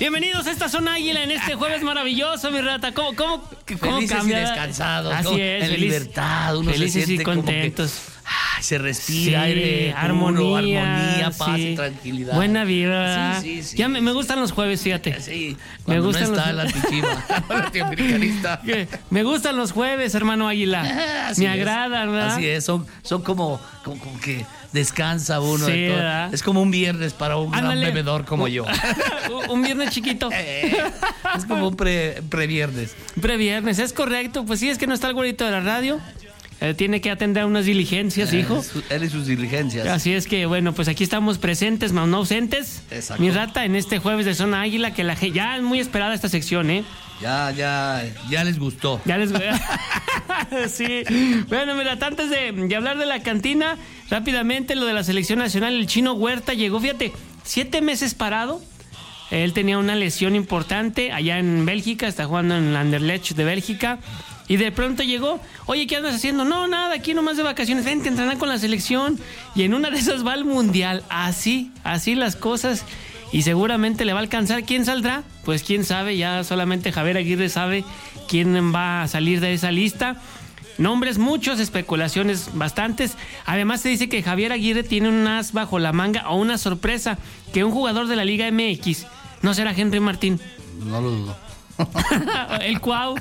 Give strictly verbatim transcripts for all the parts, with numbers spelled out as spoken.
Bienvenidos a esta Zona Águila en este jueves maravilloso, mi rata. ¿Cómo, cómo, cómo felices cambia? y descansados, Así ¿no? es, en feliz, libertad, uno felices se siente y contentos. Como que, ay, se respira Sí, aire armonía, puro, armonía, paz sí. y tranquilidad. Buena vida. Sí, sí, sí. Ya me, me gustan los jueves, fíjate. Sí, Me cuando gustan no está los... el antichiva, el antiamericanista. Me gustan los jueves, hermano Águila. Así me es. agradan, ¿verdad? Así es, son, son como, como, como que descansa uno. Sí, de todo. ¿verdad? Es como un viernes para un gran Ándale. bebedor como yo. Un viernes chiquito. Eh, es como un pre, previernes. Previernes, es correcto. Pues sí, es que no está el güerito de la radio. Eh, tiene que atender unas diligencias, hijo. Eh, su- él y sus diligencias. Así es que, bueno, pues aquí estamos presentes, más no ausentes. Exacto. Mi rata, en este jueves de Zona Águila, que la ge- ya es muy esperada esta sección, ¿eh? Ya, ya, ya les gustó. Ya les sí. Bueno, mira, antes de, de hablar de la cantina, rápidamente lo de la selección nacional, el Chino Huerta llegó, fíjate, siete meses parado. Él tenía una lesión importante allá en Bélgica, está jugando en el Anderlecht de Bélgica. Y de pronto llegó, oye, ¿qué andas haciendo? No, nada, aquí nomás de vacaciones, vente a entrenar con la selección. Y en una de esas va al Mundial, así, así las cosas. Y seguramente le va a alcanzar. ¿Quién saldrá? Pues quién sabe, ya solamente Javier Aguirre sabe quién va a salir de esa lista. Nombres muchos, especulaciones bastantes. Además se dice que Javier Aguirre tiene un as bajo la manga o una sorpresa, que un jugador de la Liga M X, ¿no será Henry Martín? No lo dudo. El Cuau.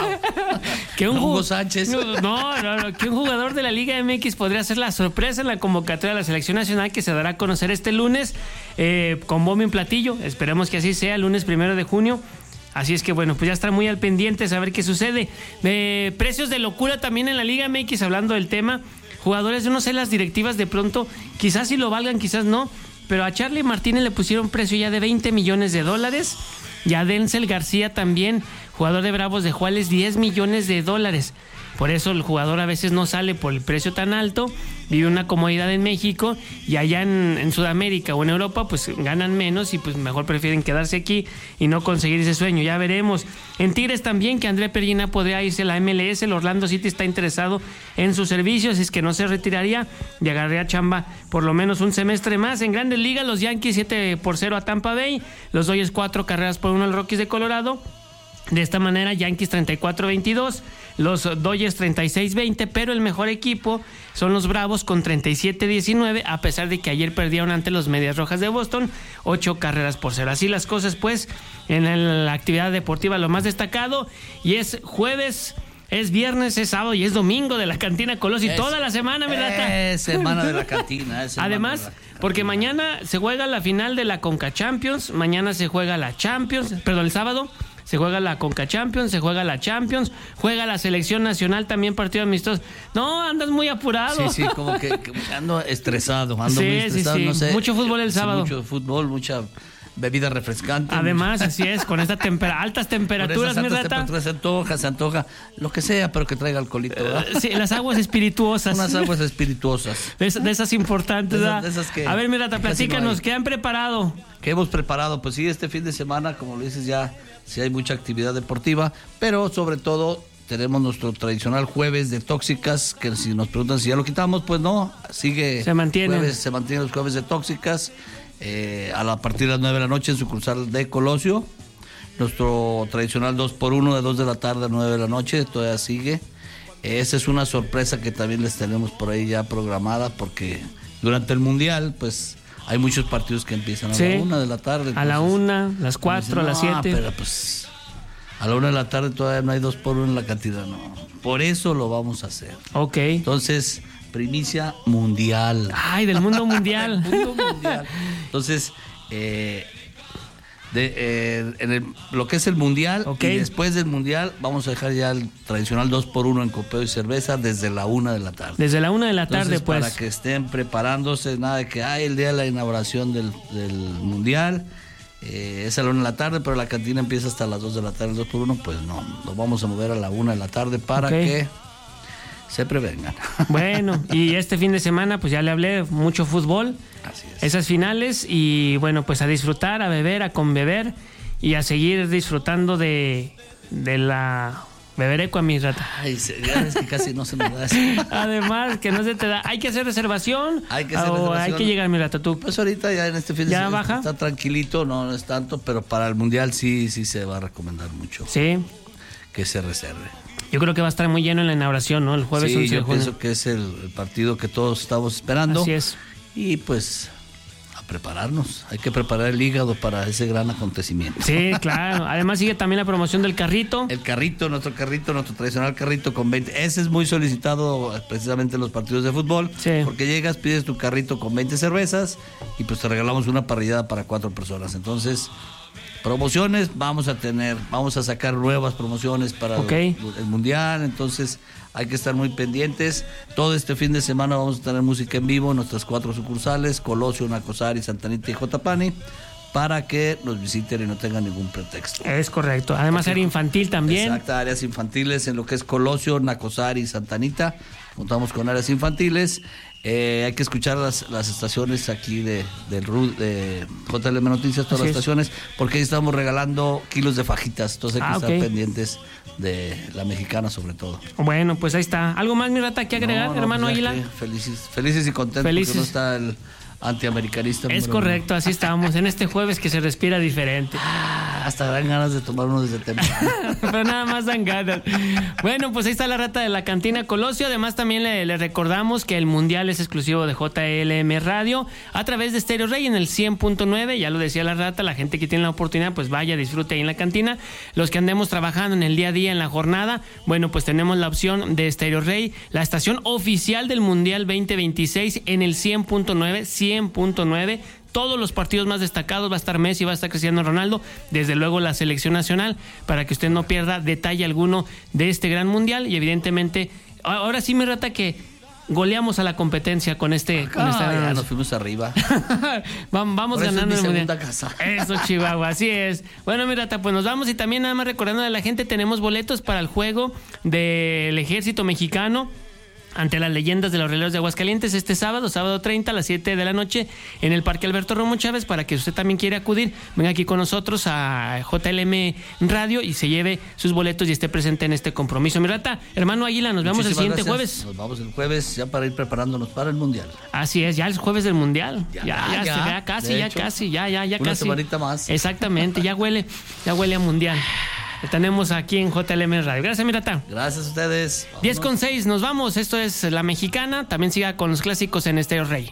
Que un Hugo ju- Sánchez. No, no, no, que un jugador de la Liga M X podría ser la sorpresa en la convocatoria de la selección nacional, que se dará a conocer este lunes eh, con bombo y platillo. Esperemos que así sea, lunes primero de junio. Así es que bueno, pues ya estar muy al pendiente, saber qué sucede. Eh, precios de locura también en la Liga M X, hablando del tema. Jugadores, yo no sé, las directivas de pronto, quizás sí lo valgan, quizás no, pero a Charlie Martínez le pusieron precio ya de veinte millones de dólares. Y a Denzel García también, jugador de Bravos de Juárez, diez millones de dólares. Por eso el jugador a veces no sale por el precio tan alto, vive una comodidad en México y allá en, en Sudamérica o en Europa pues ganan menos y pues mejor prefieren quedarse aquí y no conseguir ese sueño, ya veremos. En Tigres también, que André Pergina podría irse a la M L S, el Orlando City está interesado en sus servicios, es que no se retiraría y agarraría chamba por lo menos un semestre más. En Grandes Ligas, los Yankees siete por cero a Tampa Bay, los Dodgers cuatro carreras por uno al Rockies de Colorado. De esta manera, Yankees treinta y cuatro veintidós, los Dodgers treinta y seis veinte, pero el mejor equipo son los Bravos con treinta y siete diecinueve, a pesar de que ayer perdieron ante los Medias Rojas de Boston, ocho carreras por cero. Así las cosas, pues, en el- la actividad deportiva, lo más destacado, y es jueves, es viernes, es sábado y es domingo de la Cantina Colossi, Es- toda la semana, mi rata. Es semana de la cantina. es semana Además, de la cantina. porque mañana se juega la final de la Conca Champions, mañana se juega la Champions, perdón, el sábado se juega la Conca Champions, se juega la Champions, juega la selección nacional también, partido amistoso. No, andas muy apurado. Sí, sí, como que, que ando estresado, ando Sí, muy sí, estresado, sí. no sé. Mucho fútbol el Sí, sábado. Mucho fútbol, mucha bebida refrescante. Además, así es, con estas tempera- altas mucha- temperaturas, por mi esas altas rata. temperaturas se antoja, se antoja, lo que sea, pero que traiga alcoholito, ¿verdad? Sí, las aguas espirituosas. Unas aguas espirituosas. De, esas- de esas importantes, De esas- ¿verdad? de esas que- A ver, mi rata, que casi no platícanos, hay. ¿qué han preparado? ¿Qué hemos preparado? Pues sí, este fin de semana, como lo dices, ya sí hay mucha actividad deportiva, pero sobre todo tenemos nuestro tradicional jueves de tóxicas, que si nos preguntan si ya lo quitamos, pues no, sigue. Se mantiene. Jueves, se mantienen los jueves de tóxicas, eh, a, la, a partir de las nueve de la noche en sucursal de Colosio. Nuestro tradicional dos por uno de dos de la tarde a nueve de la noche, todavía sigue. Esa es una sorpresa que también les tenemos por ahí ya programada, porque durante el Mundial, pues hay muchos partidos que empiezan a Sí. la una de la tarde. A la entonces, una, las cuatro, a dicen, las "No, siete. pero pues a la una de la tarde todavía no hay dos por uno en la cantidad, no. Por eso lo vamos a hacer. Ok. Entonces, primicia mundial. Ay, del mundo mundial. Del mundo mundial. Entonces, eh, de, eh, en el- lo que es el mundial, Ok. y después del mundial vamos a dejar ya el tradicional dos por uno en copeo y cerveza desde la una de la tarde. Desde la una de la Entonces, tarde, pues. para que estén preparándose, nada de que hay el día de la inauguración del, del mundial, eh, es a la una de la tarde, pero la cantina empieza hasta las dos de la tarde, el dos por uno, pues no, lo vamos a mover a la una de la tarde para Ok. que se prevengan. Bueno, y este fin de semana, pues ya le hablé, mucho fútbol, Así es. esas finales, y bueno, pues a disfrutar, a beber, a conbeber y a seguir disfrutando de, de la Bebereco a mi rata. Ay, ya es que casi no se me da eso. Además, que no se te da. ¿Hay que hacer reservación? Hay que hacer o reservación. Hay que llegar, mi rata, tú. Pues ahorita ya en este fin de ¿Ya semana baja? está tranquilito, no, no es tanto, pero para el Mundial sí, sí se va a recomendar mucho. Sí. Que se reserve. Yo creo que va a estar muy lleno en la inauguración, ¿no? El jueves sí, once de yo junio. pienso que es el, el partido que todos estamos esperando. Así es. Y pues a prepararnos. Hay que preparar el hígado para ese gran acontecimiento. Sí, claro. Además sigue también la promoción del carrito. El carrito, nuestro carrito, nuestro tradicional carrito con veinte. Ese es muy solicitado precisamente en los partidos de fútbol. Sí. Porque llegas, pides tu carrito con veinte cervezas y pues te regalamos una parrillada para cuatro personas. Entonces, promociones vamos a tener, vamos a sacar nuevas promociones para okay. el, el Mundial. Entonces, hay que estar muy pendientes. Todo este fin de semana vamos a tener música en vivo en nuestras cuatro sucursales, Colosio, Nacosari, Santa Anita y Jotapani, para que nos visiten y no tengan ningún pretexto. Es correcto. Además, área infantil también. Exacto, áreas infantiles en lo que es Colosio, Nacosari y Santa Anita. Contamos con áreas infantiles. Eh, hay que escuchar las, las estaciones aquí de, del R U D, de J L M Noticias, todas Así las es. estaciones, porque ahí estamos regalando kilos de fajitas. Entonces hay que Ah, estar okay. pendientes de la mexicana sobre todo. Bueno, pues ahí está. ¿Algo más, mi rata, que agregar, No, no, hermano pues ya Águila? que Felices, felices y contentos Felices. porque no está el antiamericanista. Es número correcto, así estamos. En este jueves que se respira diferente. uno. Hasta dan ganas de tomar uno desde temprano. Pero nada más dan ganas. Bueno, pues ahí está la rata de la cantina Colosio. Además, también le, le recordamos que el Mundial es exclusivo de J L M Radio a través de Stereo Rey en el cien punto nueve. Ya lo decía la rata, la gente que tiene la oportunidad, pues vaya, disfrute ahí en la cantina. Los que andemos trabajando en el día a día, en la jornada, bueno, pues tenemos la opción de Stereo Rey, la estación oficial del Mundial veinte veintiséis en el cien punto nueve, cien punto nueve. Todos los partidos más destacados, va a estar Messi, va a estar Cristiano Ronaldo, desde luego la selección nacional, para que usted no pierda detalle alguno de este gran mundial. Y evidentemente, ahora sí me rata que goleamos a la competencia con este... Con Ah, esta... ya nos fuimos arriba. vamos vamos Por eso ganando es mi el mundial. segunda casa. Eso, Chihuahua, así es. Bueno, mi rata, pues nos vamos y también nada más recordando a la gente, tenemos boletos para el juego del Ejército Mexicano ante las leyendas de los Rieleros de Aguascalientes este sábado, sábado treinta a las siete de la noche en el Parque Alberto Romo Chávez. Para que usted también quiera acudir, venga aquí con nosotros a J L M Radio y se lleve sus boletos y esté presente en este compromiso. Mi rata, hermano Águila, nos vemos el Muchísimas siguiente gracias. jueves. Nos vamos el jueves ya para ir preparándonos para el Mundial. Así es, ya es jueves del Mundial. Ya, Ya, ya, ya, se vea casi, de ya hecho, casi, ya, ya, ya una casi. semanita más. Exactamente, ya huele, ya huele a Mundial. Lo tenemos aquí en J L M Radio. Gracias, mi rata. Gracias a ustedes. diez con seis, nos vamos. Esto es La Mexicana. También siga con los clásicos en Estéreo Rey.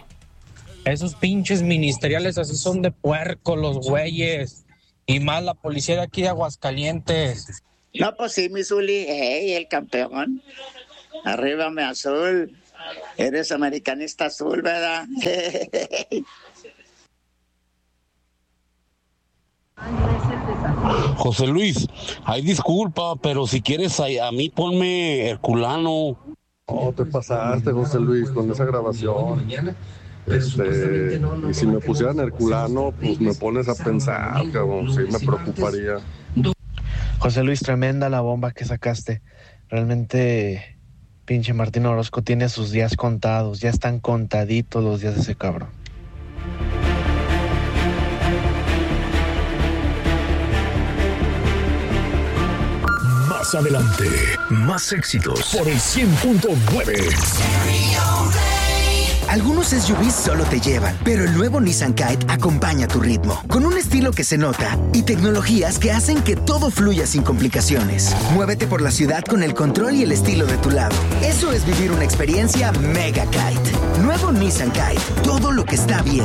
Esos pinches ministeriales así son de puerco los güeyes. Y más la policía de aquí de Aguascalientes. No, pues sí, mi Zuli, hey, el campeón. Arriba, mi azul. Eres americanista azul, ¿verdad? José Luis, ay disculpa, pero si quieres a, a mí ponme Herculano. No, te pasaste, José Luis, con esa grabación. Este, y si me pusieran Herculano, pues me pones a pensar, cabrón, sí me preocuparía. José Luis, tremenda la bomba que sacaste. Realmente, pinche Martín Orozco tiene sus días contados. Ya están contaditos los días de ese cabrón. Más adelante, más éxitos por el cien punto nueve. Algunos S U Vs solo te llevan, pero el nuevo Nissan Kite acompaña tu ritmo, con un estilo que se nota y tecnologías que hacen que todo fluya sin complicaciones. Muévete por la ciudad con el control y el estilo de tu lado. Eso es vivir una experiencia Mega Kite. Nuevo Nissan Kite, todo lo que está bien.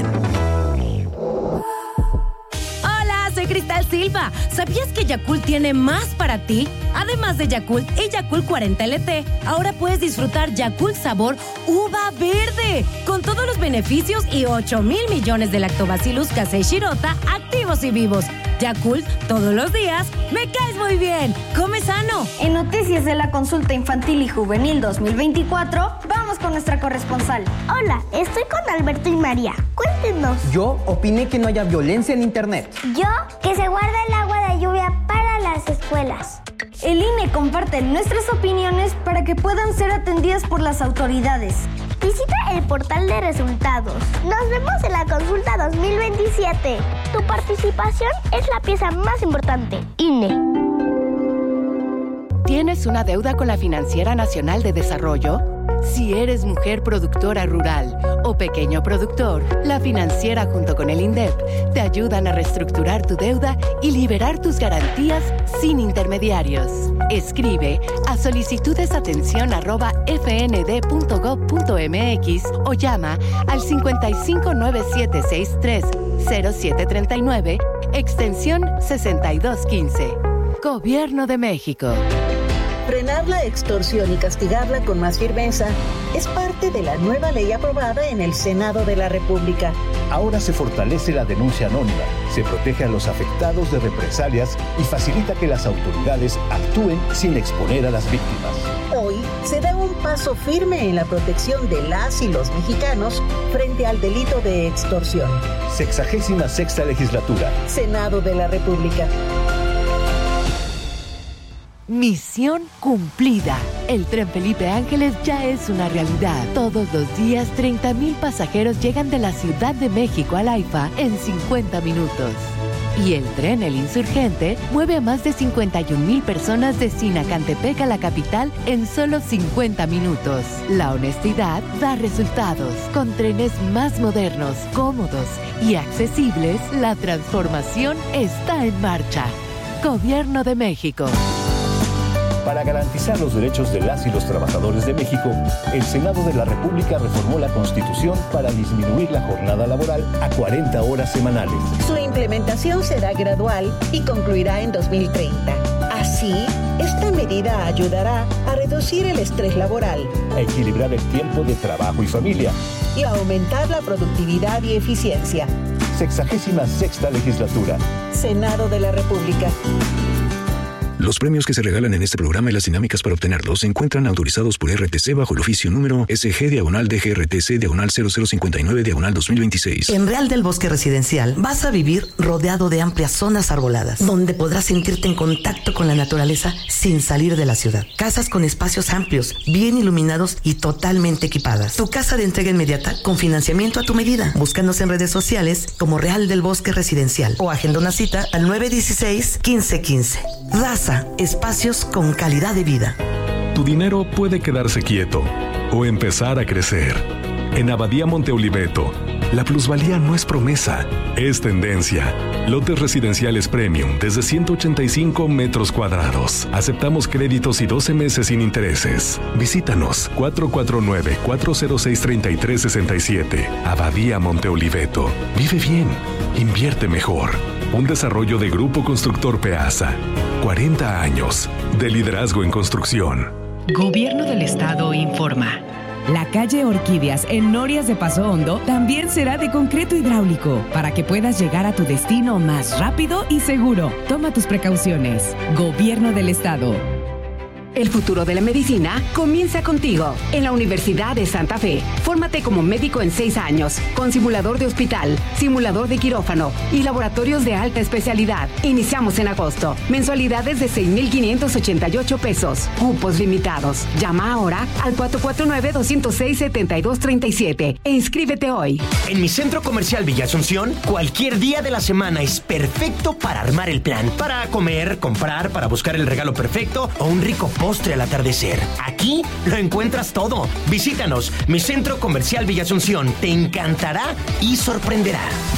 Soy Cristal Silva. ¿Sabías que Yakult tiene más para ti? Además de Yakult y Yakult cuarenta L T, ahora puedes disfrutar Yakult sabor uva verde, con todos los beneficios y ocho mil millones de lactobacillus casei shirota activos y vivos. Yakult, todos los días, me caes muy bien. Come sano. En Noticias de la Consulta Infantil y Juvenil dos mil veinticuatro, vamos con nuestra corresponsal. Hola, estoy con Alberto y María. Cuéntenos. Yo opiné que no haya violencia en internet. Yo, que se guarda el agua de lluvia para las escuelas. El I N E comparte nuestras opiniones para que puedan ser atendidas por las autoridades. Visita el portal de resultados. Nos vemos en la consulta dos mil veintisiete. Tu participación es la pieza más importante. I N E. ¿Tienes una deuda con la Financiera Nacional de Desarrollo? Si eres mujer productora rural o pequeño productor, la Financiera junto con el INDEP te ayudan a reestructurar tu deuda y liberar tus garantías sin intermediarios. Escribe a solicitudesatención arroba f n d punto gov punto m x o llama al cincuenta y cinco nueve siete seis tres cero siete tres nueve, extensión sesenta y dos quince. Gobierno de México. Frenar la extorsión y castigarla con más firmeza es parte de la nueva ley aprobada en el Senado de la República. Ahora se fortalece la denuncia anónima, se protege a los afectados de represalias y facilita que las autoridades actúen sin exponer a las víctimas. Hoy se da un paso firme en la protección de las y los mexicanos frente al delito de extorsión. Sexagésima sexta legislatura. Senado de la República. Misión cumplida. El Tren Felipe Ángeles ya es una realidad. Todos los días, treinta mil pasajeros llegan de la Ciudad de México al AIFA en cincuenta minutos. Y el tren El Insurgente mueve a más de cincuenta y un mil personas de Sinacantepec a la capital en solo cincuenta minutos. La honestidad da resultados. Con trenes más modernos, cómodos y accesibles, la transformación está en marcha. Gobierno de México. Para garantizar los derechos de las y los trabajadores de México, el Senado de la República reformó la Constitución para disminuir la jornada laboral a cuarenta horas semanales. Su implementación será gradual y concluirá en dos mil treinta. Así, esta medida ayudará a reducir el estrés laboral, a equilibrar el tiempo de trabajo y familia y a aumentar la productividad y eficiencia. Sexagésima sexta legislatura. Senado de la República. Los premios que se regalan en este programa y las dinámicas para obtenerlos se encuentran autorizados por R T C bajo el oficio número S G diagonal D G R T C diagonal cero cero cincuenta y nueve diagonal dos mil veintiséis. En Real del Bosque Residencial vas a vivir rodeado de amplias zonas arboladas, donde podrás sentirte en contacto con la naturaleza sin salir de la ciudad. Casas con espacios amplios, bien iluminados y totalmente equipadas. Tu casa de entrega inmediata con financiamiento a tu medida. Búscanos en redes sociales como Real del Bosque Residencial o agenda una cita al nueve uno seis, quince quince. Raza, espacios con calidad de vida. Tu dinero puede quedarse quieto o empezar a crecer. En Abadía Monte Oliveto, la plusvalía no es promesa, es tendencia. Lotes residenciales premium desde ciento ochenta y cinco metros cuadrados. Aceptamos créditos y doce meses sin intereses. Visítanos cuatro cuatro nueve, cuatro cero seis, tres tres seis siete. Abadía Monte Oliveto. Vive bien, invierte mejor. Un desarrollo de Grupo Constructor Peasa. cuarenta años de liderazgo en construcción. Gobierno del Estado informa. La calle Orquídeas en Norias de Paso Hondo también será de concreto hidráulico para que puedas llegar a tu destino más rápido y seguro. Toma tus precauciones. Gobierno del Estado. El futuro de la medicina comienza contigo en la Universidad de Santa Fe. Fórmate como médico en seis años, con simulador de hospital, simulador de quirófano y laboratorios de alta especialidad. Iniciamos en agosto. Mensualidades de seis mil quinientos ochenta y ocho pesos. Cupos limitados. Llama ahora al cuatro cuatro nueve, dos cero seis, siete dos tres siete e inscríbete hoy. En mi centro comercial Villa Asunción, cualquier día de la semana es perfecto para armar el plan. Para comer, comprar, para buscar el regalo perfecto o un rico postre al atardecer. Aquí lo encuentras todo. Visítanos. Mi centro comercial Villa Asunción te encantará y sorprenderá.